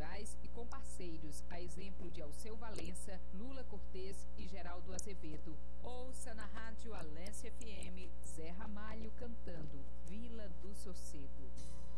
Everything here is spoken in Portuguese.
autorais e com parceiros, a exemplo de Alceu Valença, Lula Cortez e Geraldo Azevedo. Ouça na Rádio Alência FM, Zé Ramalho cantando Vila do Sossego.